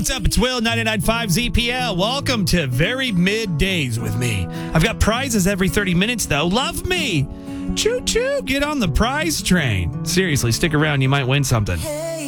What's up? It's Will, 99.5 ZPL. Welcome to Very Middays with me. I've got prizes every 30 minutes, though. Love me. Choo-choo. Get on the prize train. Seriously, stick around. You might win something.